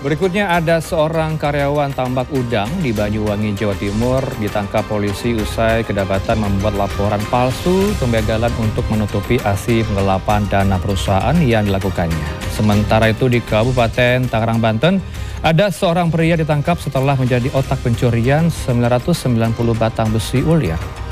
Berikutnya ada seorang karyawan tambak udang di Banyuwangi, Jawa Timur ditangkap polisi usai kedapatan membuat laporan palsu pembegalan untuk menutupi aksi penggelapan dana perusahaan yang dilakukannya. Sementara itu di Kabupaten Tangerang, Banten, ada seorang pria ditangkap setelah menjadi otak pencurian 990 batang besi ulir.